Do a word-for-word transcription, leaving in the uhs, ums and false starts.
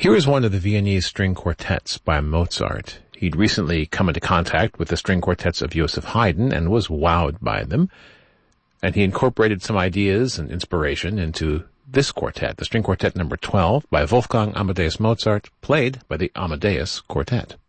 Here is one of the Viennese string quartets by Mozart. He'd recently come into contact with the string quartets of Joseph Haydn and was wowed by them. And he incorporated some ideas and inspiration into this quartet, the string quartet number twelve by Wolfgang Amadeus Mozart, played by the Amadeus Quartet.